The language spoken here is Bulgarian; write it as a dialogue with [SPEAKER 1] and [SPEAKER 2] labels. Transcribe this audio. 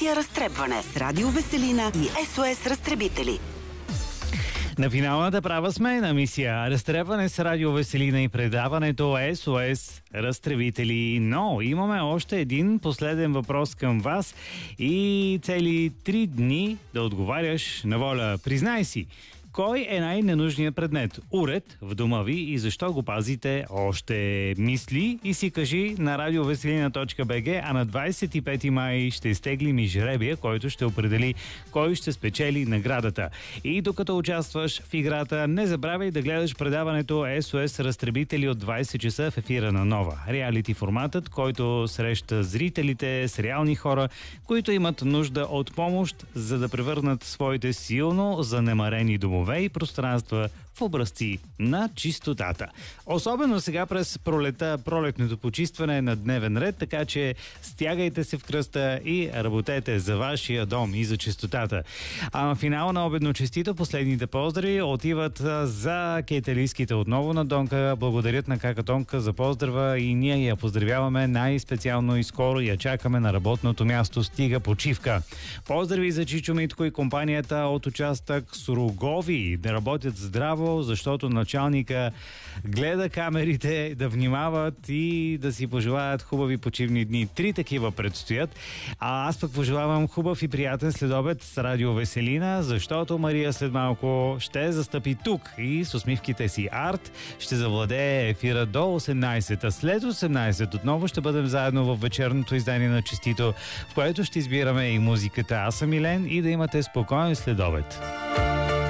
[SPEAKER 1] Мисия разтребване с Радио Веселина и СОС Разтребители.
[SPEAKER 2] На финалната права сме на мисия разтребване с Радио Веселина и предаването СОС Разтребители. Но имаме още един последен въпрос към вас и цели 3 дни да отговаряш на воля. Признай си, кой е най-ненужният предмет? Уред в дома ви и защо го пазите? Още мисли и си кажи на radioveselina.bg, а на 25 май ще изтеглим и жребия, който ще определи кой ще спечели наградата. И докато участваш в играта, не забравяй да гледаш предаването СОС Разтребители от 20 часа в ефира на Нова. Реалити форматът, който среща зрителите с реални хора, които имат нужда от помощ, за да превърнат своите силно занемарени домове и пространства в образци на чистотата. Особено сега през пролетното почистване на дневен ред, така че стягайте се в кръста и работете за вашия дом и за чистотата. А финал на обедно честито, последните поздрави отиват за кейталийските отново на Донка. Благодарят на Кака Тонка за поздрава и ние я поздравяваме най-специално и скоро я чакаме на работното място. Стига почивка. Поздрави за Чичо Митко и компанията от участък Сурогови да работят здраво, защото началника гледа камерите, да внимават и да си пожелаят хубави почивни дни. 3 такива предстоят. А аз пък пожелавам хубав и приятен следобед с Радио Веселина, защото Мария след малко ще застъпи тук и с усмивките си арт ще завладее ефира до 18. След 18 отново ще бъдем заедно в вечерното издание на Честито, в което ще избираме и музиката. Аз съм Милен и да имате спокоен следобед.